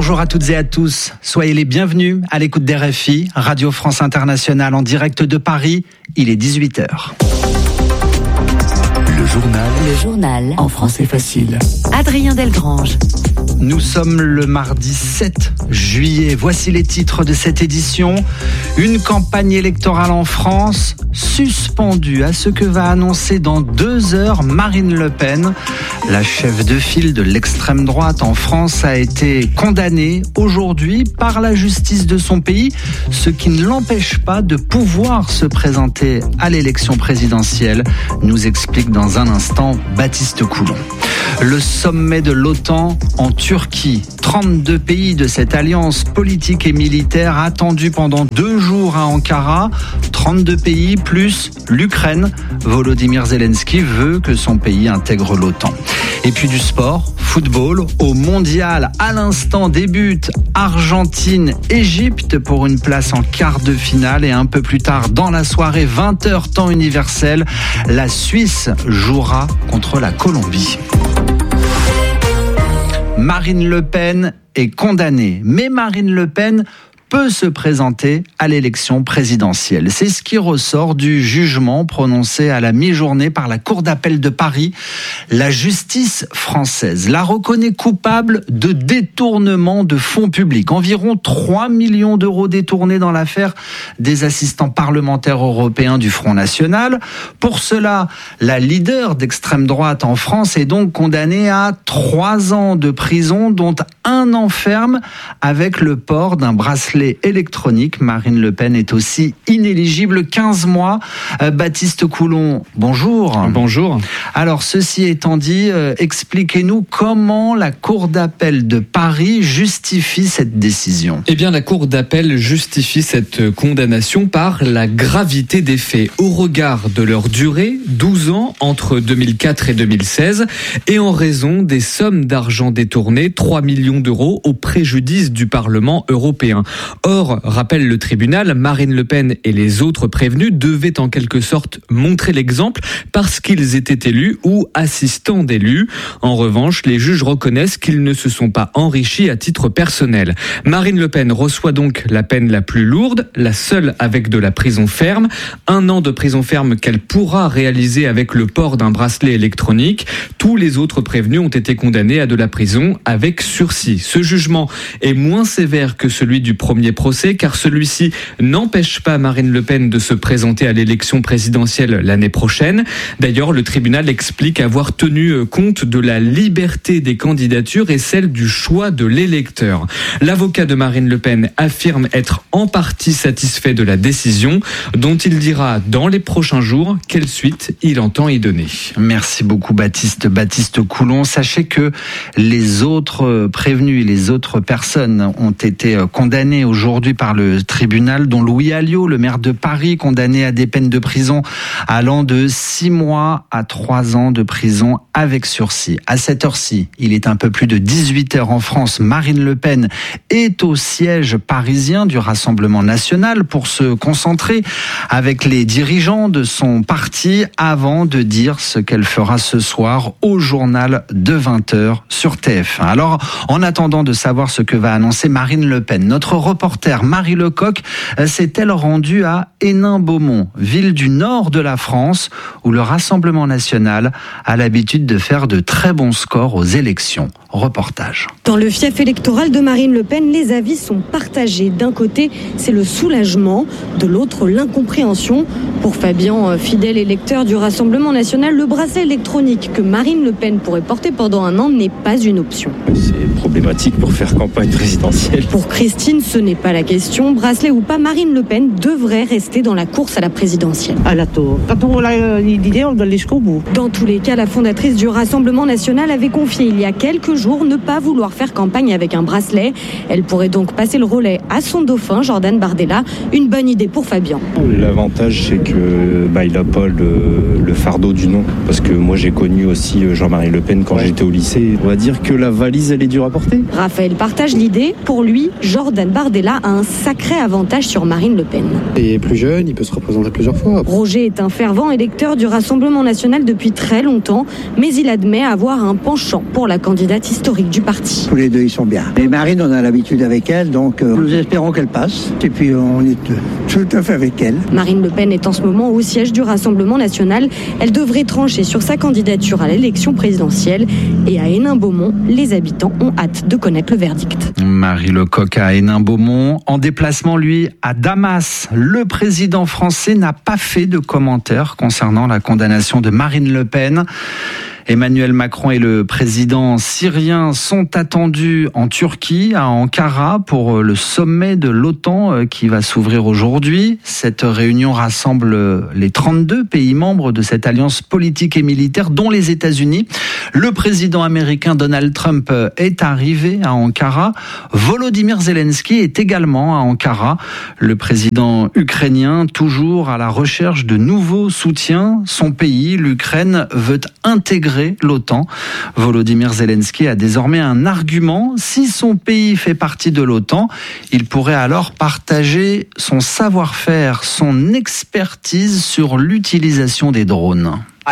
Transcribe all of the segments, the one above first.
Bonjour à toutes et à tous, soyez les bienvenus à l'écoute d'RFI, Radio France Internationale en direct de Paris, il est 18h. Le journal en français facile. Adrien Delgrange. Nous sommes le mardi 7 juillet. Voici les titres de cette édition. Une campagne électorale en France suspendue à ce que va annoncer dans 2 heures Marine Le Pen. La chef de file de l'extrême droite en France a été condamnée aujourd'hui par la justice de son pays, ce qui ne l'empêche pas de pouvoir se présenter à l'élection présidentielle, nous explique dans un instant Baptiste Coulon. Le sommet de l'OTAN en Turquie. 32 pays de cette alliance politique et militaire attendu pendant 2 jours à Ankara. 32 pays plus l'Ukraine. Volodymyr Zelensky veut que son pays intègre l'OTAN. Et puis du sport, football, au mondial, à l'instant débute Argentine-Égypte pour une place en quart de finale. Et un peu plus tard dans la soirée, 20h temps universel, la Suisse jouera contre la Colombie. Marine Le Pen est condamnée, mais Marine Le Pen peut se présenter à l'élection présidentielle. C'est ce qui ressort du jugement prononcé à la mi-journée par la Cour d'appel de Paris. La justice française la reconnaît coupable de détournement de fonds publics. Environ 3 millions d'euros détournés dans l'affaire des assistants parlementaires européens du Front National. Pour cela, la leader d'extrême droite en France est donc condamnée à 3 ans de prison, dont 1 an ferme avec le port d'un bracelet électronique. Marine Le Pen est aussi inéligible 15 mois. Baptiste Coulon, bonjour. Bonjour. Alors, ceci étant dit, expliquez-nous comment la Cour d'appel de Paris justifie cette décision. Eh bien, la Cour d'appel justifie cette condamnation par la gravité des faits au regard de leur durée, 12 ans entre 2004 et 2016, et en raison des sommes d'argent détournées, 3 millions d'euros au préjudice du Parlement européen. Or, rappelle le tribunal, Marine Le Pen et les autres prévenus devaient en quelque sorte montrer l'exemple parce qu'ils étaient élus ou assistants d'élus. En revanche, les juges reconnaissent qu'ils ne se sont pas enrichis à titre personnel. Marine Le Pen reçoit donc la peine la plus lourde, la seule avec de la prison ferme. 1 an de prison ferme qu'elle pourra réaliser avec le port d'un bracelet électronique. Tous les autres prévenus ont été condamnés à de la prison avec sursis. Ce jugement est moins sévère que celui du premier procès, car celui-ci n'empêche pas Marine Le Pen de se présenter à l'élection présidentielle l'année prochaine. D'ailleurs, le tribunal explique avoir tenu compte de la liberté des candidatures et celle du choix de l'électeur. L'avocat de Marine Le Pen affirme être en partie satisfait de la décision, dont il dira dans les prochains jours quelle suite il entend y donner. Merci beaucoup Baptiste Coulon. Sachez que les autres prévenus et les autres personnes ont été condamnées aujourd'hui par le tribunal, dont Louis Alliot, le maire de Paris, condamné à des peines de prison allant de 6 mois à 3 ans de prison avec sursis. À cette heure-ci, il est un peu plus de 18h en France. Marine Le Pen est au siège parisien du Rassemblement national pour se concentrer avec les dirigeants de son parti avant de dire ce qu'elle fera ce soir au journal de 20h sur TF1. Alors, en attendant de savoir ce que va annoncer Marine Le Pen, notre reporter Marie Lecoq s'est-elle rendue à Hénin-Beaumont, ville du nord de la France, où le Rassemblement national a l'habitude de faire de très bons scores aux élections. Reportage. Dans le fief électoral de Marine Le Pen, les avis sont partagés. D'un côté, c'est le soulagement, de l'autre, l'incompréhension. Pour Fabien, fidèle électeur du Rassemblement national, le bracelet électronique que Marine Le Pen pourrait porter pendant 1 an n'est pas une option. C'est problématique pour faire campagne présidentielle. Pour Christine, ce n'est pas la question. Bracelet ou pas, Marine Le Pen devrait rester dans la course à la présidentielle. Quand on a l'idée, on doit aller jusqu'au bout. Dans tous les cas, la fondatrice du Rassemblement national avait confié il y a quelques jours ne pas vouloir faire campagne avec un bracelet. Elle pourrait donc passer le relais à son dauphin, Jordan Bardella. Une bonne idée pour Fabien. L'avantage, c'est que il n'a pas le fardeau du nom. Parce que moi, j'ai connu aussi Jean-Marie Le Pen quand j'étais au lycée. On va dire que la valise, elle est dure à porter. parti. Raphaël partage l'idée. Pour lui, Jordan Bardella a un sacré avantage sur Marine Le Pen. Il est plus jeune, il peut se représenter plusieurs fois. Roger est un fervent électeur du Rassemblement national depuis très longtemps, mais il admet avoir un penchant pour la candidate historique du parti. Tous les deux, ils sont bien. Et Marine, on a l'habitude avec elle, donc nous espérons qu'elle passe. Et puis on est tout à fait avec elle. Marine Le Pen est en ce moment au siège du Rassemblement national. Elle devrait trancher sur sa candidature à l'élection présidentielle. Et à Hénin-Beaumont, les habitants ont hâte de connaître le verdict. Marie Lecoq à Hénin-Beaumont. En déplacement, lui, à Damas, le président français n'a pas fait de commentaires concernant la condamnation de Marine Le Pen. Emmanuel Macron et le président syrien sont attendus en Turquie, à Ankara, pour le sommet de l'OTAN qui va s'ouvrir aujourd'hui. Cette réunion rassemble les 32 pays membres de cette alliance politique et militaire, dont les États-Unis. Le président américain Donald Trump est arrivé à Ankara. Volodymyr Zelensky est également à Ankara. Le président ukrainien, toujours à la recherche de nouveaux soutiens. Son pays, l'Ukraine, veut intégrer l'OTAN. Volodymyr Zelensky a désormais un argument. Si son pays fait partie de l'OTAN, il pourrait alors partager son savoir-faire, son expertise sur l'utilisation des drones.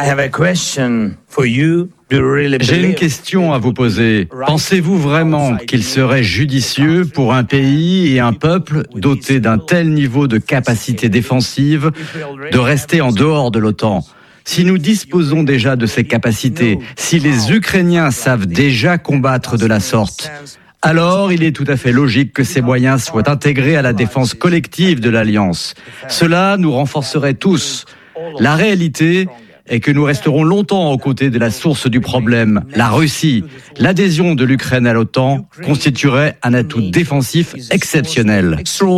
J'ai une question à vous poser. Pensez-vous vraiment qu'il serait judicieux pour un pays et un peuple doté d'un tel niveau de capacité défensive de rester en dehors de l'OTAN ? Si nous disposons déjà de ces capacités, si les Ukrainiens savent déjà combattre de la sorte, alors il est tout à fait logique que ces moyens soient intégrés à la défense collective de l'Alliance. Cela nous renforcerait tous. La réalité est que nous resterons longtemps aux côtés de la source du problème, la Russie. L'adhésion de l'Ukraine à l'OTAN constituerait un atout défensif exceptionnel.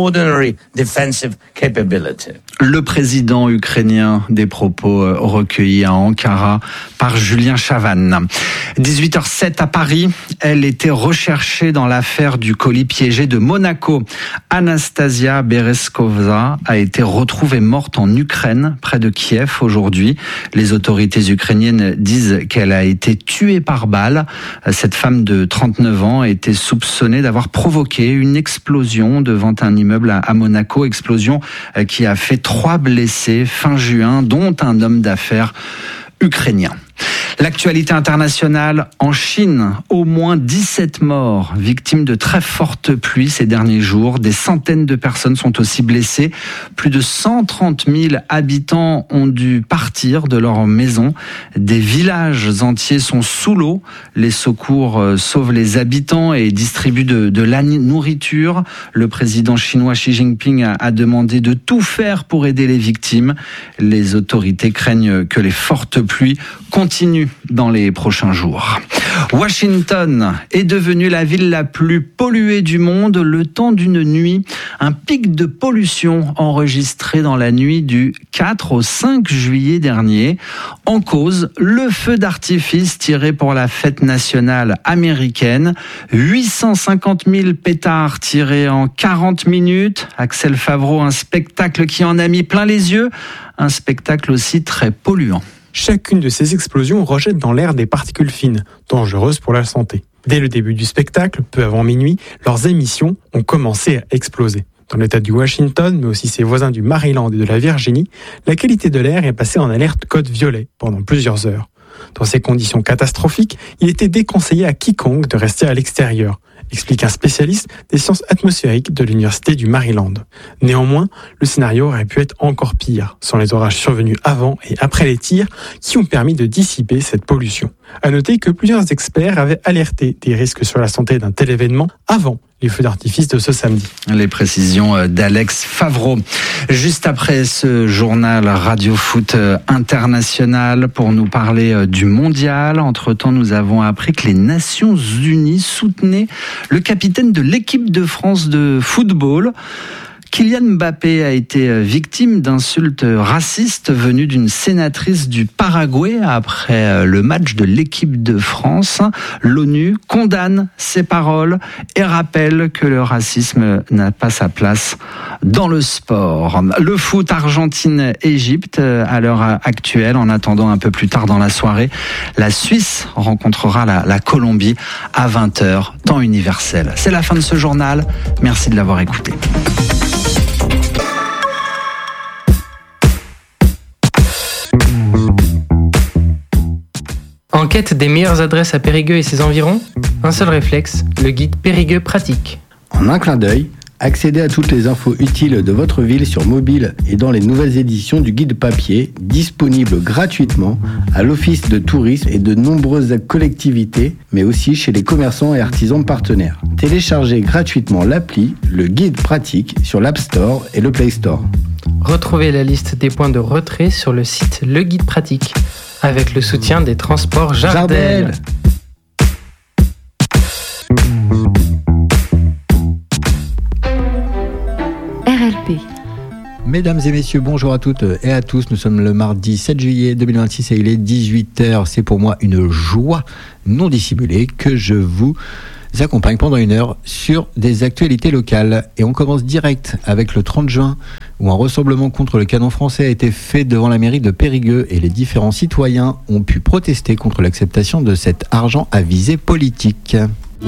Le président ukrainien, des propos recueillis à Ankara par Julien Chavannes. 18h07 à Paris, elle était recherchée dans l'affaire du colis piégé de Monaco. Anastasia Berezkova a été retrouvée morte en Ukraine, près de Kiev aujourd'hui. Les autorités ukrainiennes disent qu'elle a été tuée par balle. Cette femme de 39 ans était soupçonnée d'avoir provoqué une explosion devant un immeuble à Monaco. Explosion qui a fait 3 blessés fin juin, dont un homme d'affaires ukrainien. L'actualité internationale en Chine, au moins 17 morts, victimes de très fortes pluies ces derniers jours. Des centaines de personnes sont aussi blessées. Plus de 130 000 habitants ont dû partir de leur maison. Des villages entiers sont sous l'eau. Les secours sauvent les habitants et distribuent de la nourriture. Le président chinois Xi Jinping a demandé de tout faire pour aider les victimes. Les autorités craignent que les fortes pluies continuent dans les prochains jours. Washington est devenue la ville la plus polluée du monde le temps d'une nuit. Un pic de pollution enregistré dans la nuit du 4 au 5 juillet dernier. En cause, le feu d'artifice tiré pour la fête nationale américaine. 850 000 pétards tirés en 40 minutes. Axel Favreau, un spectacle qui en a mis plein les yeux. Un spectacle aussi très polluant. Chacune de ces explosions rejette dans l'air des particules fines, dangereuses pour la santé. Dès le début du spectacle, peu avant minuit, leurs émissions ont commencé à exploser. Dans l'État du Washington, mais aussi ses voisins du Maryland et de la Virginie, la qualité de l'air est passée en alerte code violet pendant plusieurs heures. Dans ces conditions catastrophiques, il était déconseillé à quiconque de rester à l'extérieur, explique un spécialiste des sciences atmosphériques de l'Université du Maryland. Néanmoins, le scénario aurait pu être encore pire, sans les orages survenus avant et après les tirs qui ont permis de dissiper cette pollution. À noter que plusieurs experts avaient alerté des risques sur la santé d'un tel événement avant les feux d'artifice de ce samedi. Les précisions d'Alex Favreau. Juste après ce journal Radio Foot International pour nous parler du mondial. Entre-temps, nous avons appris que les Nations Unies soutenaient le capitaine de l'équipe de France de football Kylian Mbappé a été victime d'insultes racistes venues d'une sénatrice du Paraguay après le match de l'équipe de France. L'ONU condamne ces paroles et rappelle que le racisme n'a pas sa place dans le sport. Le foot Argentine-Égypte à l'heure actuelle. En attendant, un peu plus tard dans la soirée, la Suisse rencontrera la Colombie à 20h, temps universel. C'est la fin de ce journal. Merci de l'avoir écouté. En quête des meilleures adresses à Périgueux et ses environs, un seul réflexe, le guide Périgueux pratique. En un clin d'œil, accédez à toutes les infos utiles de votre ville sur mobile et dans les nouvelles éditions du guide papier, disponible gratuitement à l'Office de tourisme et de nombreuses collectivités, mais aussi chez les commerçants et artisans partenaires. Téléchargez gratuitement l'appli, le guide pratique, sur l'App Store et le Play Store. Retrouvez la liste des points de retrait sur le site Le Guide Pratique, avec le soutien des transports Jardel. RLP. Mesdames et messieurs, bonjour à toutes et à tous. Nous sommes le mardi 7 juillet 2026 et il est 18h. C'est pour moi une joie non dissimulée que je vous accompagne pendant une heure sur des actualités locales. Et on commence direct avec le 30 juin où un rassemblement contre le canon français a été fait devant la mairie de Périgueux et les différents citoyens ont pu protester contre l'acceptation de cet argent à visée politique.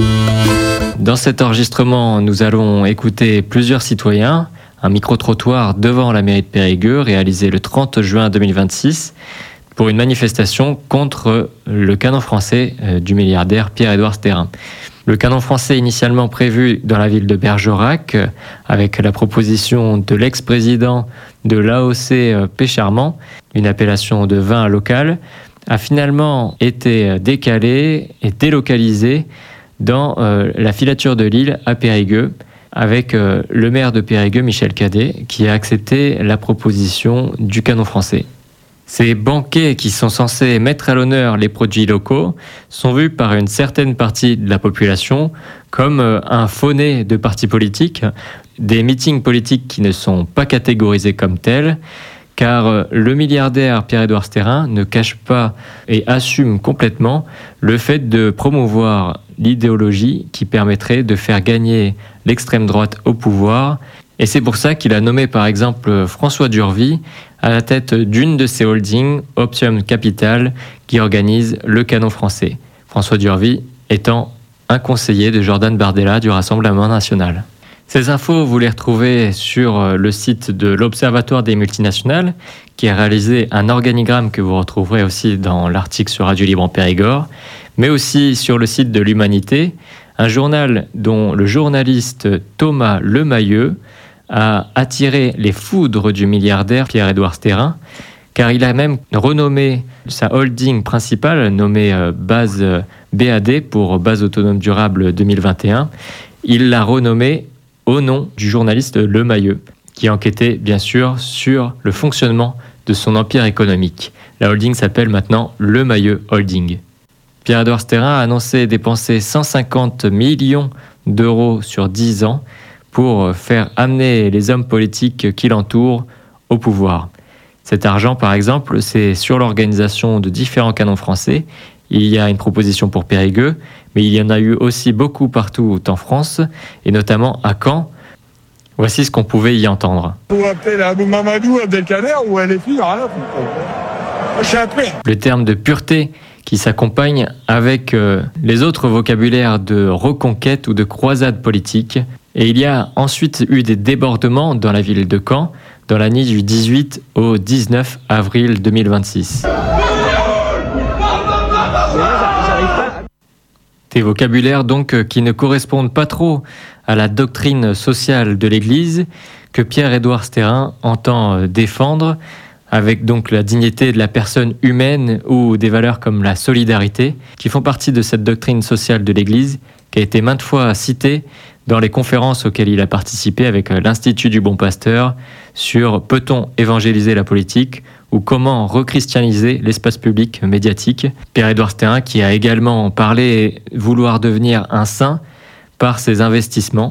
Dans cet enregistrement, nous allons écouter plusieurs citoyens. Un micro-trottoir devant la mairie de Périgueux réalisé le 30 juin 2026 pour une manifestation contre le canon français du milliardaire Pierre-Édouard Sterrin. Le canon français initialement prévu dans la ville de Bergerac, avec la proposition de l'ex-président de l'AOC Pécharmant, une appellation de vin local, a finalement été décalé et délocalisé dans la filature de Lille à Périgueux, avec le maire de Périgueux, Michel Cadet, qui a accepté la proposition du canon français. Ces banquets qui sont censés mettre à l'honneur les produits locaux sont vus par une certaine partie de la population comme un faux-nez de partis politiques, des meetings politiques qui ne sont pas catégorisés comme tels, car le milliardaire Pierre-Édouard Sterrin ne cache pas et assume complètement le fait de promouvoir l'idéologie qui permettrait de faire gagner l'extrême droite au pouvoir. Et c'est pour ça qu'il a nommé par exemple François Durvy à la tête d'une de ses holdings, Optium Capital, qui organise le canon français. François Durvy étant un conseiller de Jordan Bardella du Rassemblement national. Ces infos, vous les retrouvez sur le site de l'Observatoire des multinationales, qui a réalisé un organigramme que vous retrouverez aussi dans l'article sur Radio Libre en Périgord, mais aussi sur le site de l'Humanité, un journal dont le journaliste Thomas Lemayeux a attiré les foudres du milliardaire Pierre-Édouard Sterrin, car il a même renommé sa holding principale, nommée Base BAD pour Base Autonome Durable 2021. Il l'a renommée au nom du journaliste Lemayeux, qui enquêtait bien sûr sur le fonctionnement de son empire économique. La holding s'appelle maintenant Lemayeux Holding. Pierre-Édouard Sterrin a annoncé dépenser 150 millions d'euros sur 10 ans pour faire amener les hommes politiques qui l'entourent au pouvoir. Cet argent, par exemple, c'est sur l'organisation de différents canons français. Il y a une proposition pour Périgueux, mais il y en a eu aussi beaucoup partout en France, et notamment à Caen. Voici ce qu'on pouvait y entendre. Le terme de pureté qui s'accompagne avec les autres vocabulaires de reconquête ou de croisade politique. Et il y a ensuite eu des débordements dans la ville de Caen, dans la nuit du 18 au 19 avril 2026. Des vocabulaires donc qui ne correspondent pas trop à la doctrine sociale de l'Église que Pierre-Édouard Sterrin entend défendre, avec donc la dignité de la personne humaine ou des valeurs comme la solidarité, qui font partie de cette doctrine sociale de l'Église, qui a été maintes fois citée dans les conférences auxquelles il a participé avec l'Institut du Bon Pasteur sur peut-on évangéliser la politique ou comment rechristianiser l'espace public médiatique. Pierre-Édouard Sterrin qui a également parlé vouloir devenir un saint par ses investissements.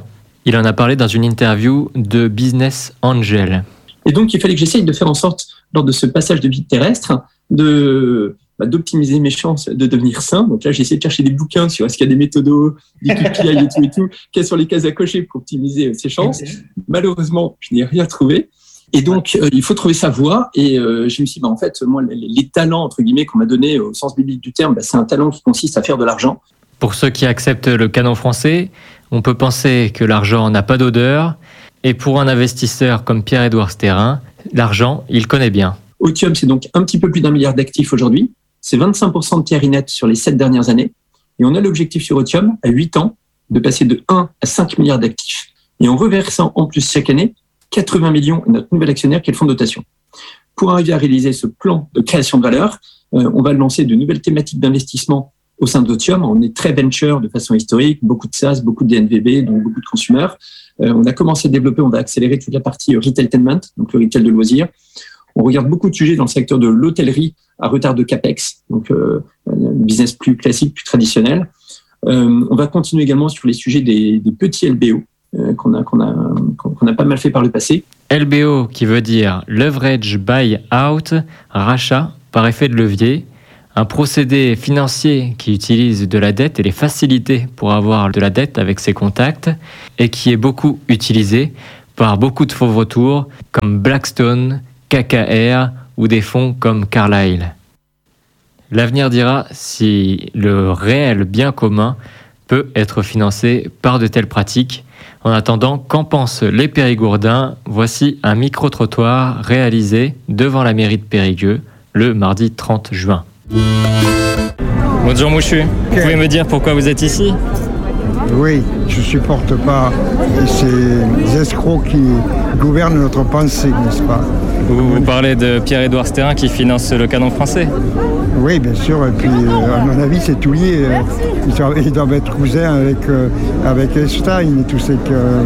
Il en a parlé dans une interview de Business Angel. Et donc, il fallait que j'essaye de faire en sorte, lors de ce passage de vie terrestre, d'optimiser mes chances de devenir sain. Donc là, j'ai essayé de chercher des bouquins sur est-ce qu'il y a des méthodos, des KPI et tout, quelles sont les cases à cocher pour optimiser ses chances. Malheureusement, je n'ai rien trouvé. Et donc, il faut trouver sa voie. Et je me suis dit, en fait, moi, les talents, entre guillemets, qu'on m'a donnés au sens biblique du terme, c'est un talent qui consiste à faire de l'argent. Pour ceux qui acceptent le canon français, on peut penser que l'argent n'a pas d'odeur. Et pour un investisseur comme Pierre-Édouard Stérin, l'argent, il connaît bien. Otium, c'est donc un petit peu plus d'1 milliard d'actifs aujourd'hui. C'est 25% de TRI net sur les 7 dernières années. Et on a l'objectif sur Otium, à 8 ans, de passer de 1 à 5 milliards d'actifs. Et en reversant en plus chaque année 80 millions à notre nouvel actionnaire qui est le fonds de dotation. Pour arriver à réaliser ce plan de création de valeur, on va lancer de nouvelles thématiques d'investissement au sein d'Otium. On est très venture de façon historique, beaucoup de SaaS, beaucoup de DNVB, donc beaucoup de consommateurs. On a commencé à développer, on va accélérer toute la partie retailtainment, donc le retail de loisirs. On regarde beaucoup de sujets dans le secteur de l'hôtellerie à retard de CAPEX, donc un business plus classique, plus traditionnel. On va continuer également sur les sujets des petits LBO qu'on a pas mal fait par le passé. LBO qui veut dire Leverage Buy Out, rachat par effet de levier, un procédé financier qui utilise de la dette et les facilités pour avoir de la dette avec ses contacts et qui est beaucoup utilisé par beaucoup de fonds vautours comme Blackstone, KKR ou des fonds comme Carlyle. L'avenir dira si le réel bien commun peut être financé par de telles pratiques. En attendant, qu'en pensent les Périgourdins ? Voici un micro-trottoir réalisé devant la mairie de Périgueux le mardi 30 juin. Bonjour Mouchu, vous pouvez me dire pourquoi vous êtes ici ? Oui, je ne supporte pas ces escrocs qui gouvernent notre pensée, n'est-ce pas ? Vous parlez de Pierre-Édouard Stérin qui finance le canon français ? Oui, bien sûr, et puis à mon avis c'est tout lié. Ils doivent être cousins avec Epstein et tous ces...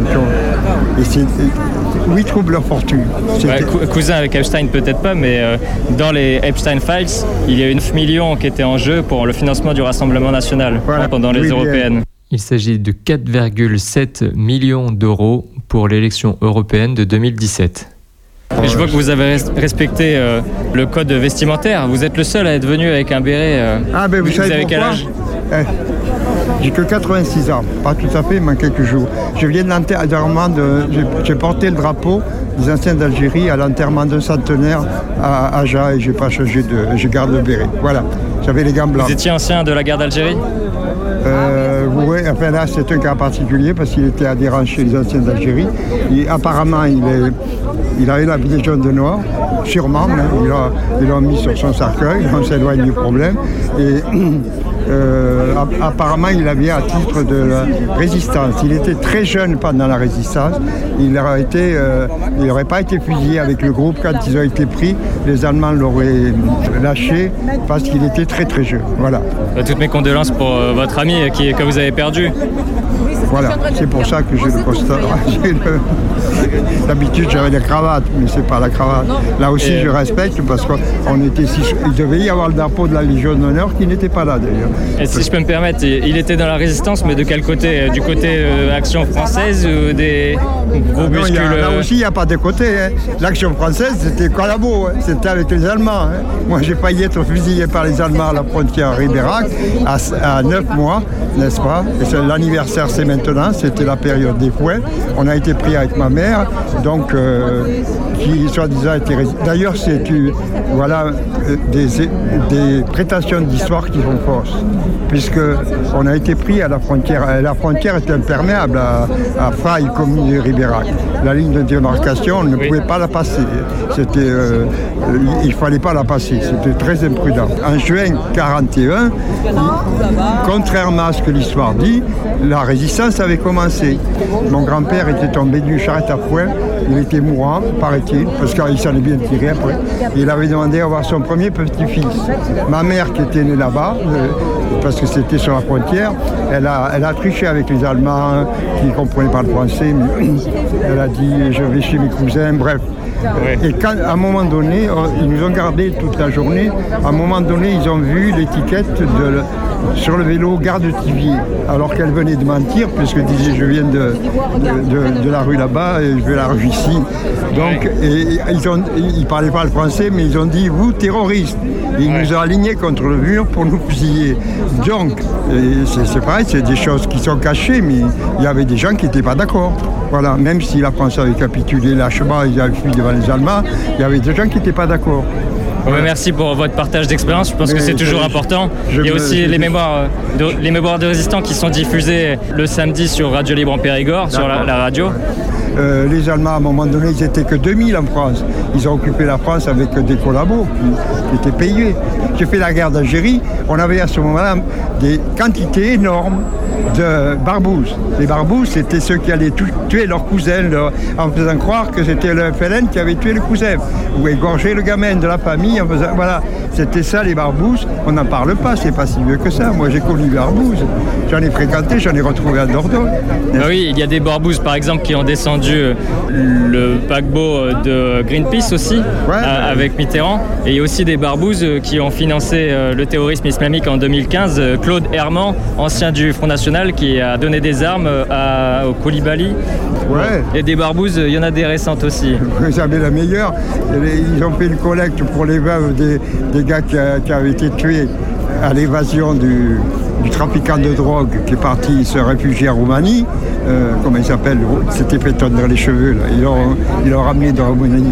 où ils trouvent leur fortune. Cousin avec Epstein peut-être pas, mais dans les Epstein Files, il y a eu 9 millions qui étaient en jeu pour le financement du Rassemblement national pendant les européennes. Il s'agit de 4,7 millions d'euros pour l'élection européenne de 2017. Et je vois que vous avez respecté le code vestimentaire. Vous êtes le seul à être venu avec un béret. Vous savez avez quel âge ? J'ai que 86 ans, pas tout à fait, mais quelques jours. Je viens de l'enterrement j'ai porté le drapeau des anciens d'Algérie à l'enterrement d'un centenaire à Aja et j'ai pas changé je garde le béret. Voilà, j'avais les gants blancs. Vous étiez ancien de la guerre d'Algérie ? Oui, enfin là c'est un cas particulier parce qu'il était adhérent chez les anciens d'Algérie. Et apparemment il a eu la Légion de Noir, sûrement, mais ils l'ont mis sur son cercueil, on s'éloigne du problème. Et apparemment il avait à titre de la résistance. Il était très jeune pendant la résistance. Il n'aurait pas été fusillé avec le groupe quand ils ont été pris. Les Allemands l'auraient lâché parce qu'il était très très jeune. Voilà. Toutes mes condoléances pour votre ami que vous avez perdu. Voilà, c'est pour ça que j'ai le costard. D'habitude j'avais la cravate, mais c'est pas la cravate. Là aussi je respecte parce qu'il devait y avoir le drapeau de la Légion d'honneur qui n'était pas là d'ailleurs. Et si je peux me permettre, il était dans la résistance, mais de quel côté ? Du côté Action française ou des groupuscules ? Là aussi il n'y a pas de côté. L'Action française c'était collabo, c'était avec les Allemands. Moi j'ai failli être fusillé par les Allemands à la frontière Ribérac à 9 mois, n'est-ce pas ? Et l'anniversaire c'est maintenant, c'était la période des fouets. On a été pris avec ma mère, donc qui soi-disant était... D'ailleurs, c'est des prétentions d'histoire qui sont fausses, puisque on a été pris à la frontière. La frontière était imperméable à Faille, commune de Ribérac. La ligne de démarcation, on ne pouvait pas la passer. Il fallait pas la passer. C'était très imprudent. En juin 1941, contrairement à ce que l'histoire dit, la résistance avait commencé. Mon grand-père était tombé d'une charrette à foin. Il était mourant, paraît-il, parce qu'il s'en est bien tiré après. Il avait demandé à avoir son premier petit-fils. Ma mère, qui était née là-bas, parce que c'était sur la frontière, elle a triché avec les Allemands qui ne comprenaient pas le français. Mais elle a dit « je vais chez mes cousins », bref. Et quand, à un moment donné, ils nous ont gardés toute la journée. À un moment donné, ils ont vu l'étiquette sur le vélo gare de Thiviers, alors qu'elle venait de mentir, puisqu'elle disait je viens de la rue là-bas et je vais la rue ici. Donc, ils ne parlaient pas le français, mais ils ont dit vous terroristes. Et ils nous ont alignés contre le mur pour nous fusiller. Donc, c'est pareil, c'est des choses qui sont cachées, mais il y avait des gens qui n'étaient pas d'accord. Voilà, même si la France avait capitulé lâchement, ils avaient fui devant les Allemands, il y avait des gens qui n'étaient pas d'accord. Ouais. Merci pour votre partage d'expérience, je pense que c'est toujours important. Il y a aussi les mémoires de résistants qui sont diffusées le samedi sur Radio Libre en Périgord, sur la radio. Les Allemands, à un moment donné, ils n'étaient que 2000 en France. Ils ont occupé la France avec des collabos qui étaient payés. J'ai fait la guerre d'Algérie. On avait à ce moment-là des quantités énormes de barbouzes. Les barbouzes, c'était ceux qui allaient tuer leurs cousins en faisant croire que c'était le FLN qui avait tué le cousin ou égorgé le gamin de la famille. Voilà, c'était ça les barbouzes. On n'en parle pas, c'est pas si vieux que ça. Moi, j'ai connu les barbouzes. J'en ai fréquenté, j'en ai retrouvé à Dordogne. Oui, il y a des barbouzes, par exemple, qui ont descendu le paquebot de Greenpeace aussi, avec Mitterrand. Et il y a aussi des barbouzes qui ont financé le terrorisme islamique en 2015. Claude Herman, ancien du Front National, qui a donné des armes au Koulibaly. Ouais. Et des barbouzes, il y en a des récentes aussi. Vous avez la meilleure. Ils ont fait une collecte pour les veuves des gars qui avaient été tués à l'évasion du trafiquant de drogue qui est parti se réfugier en Roumanie. Comment il s'appelle? S'était fait tondre les cheveux. Là. Ils l'ont ramené de Roumanie.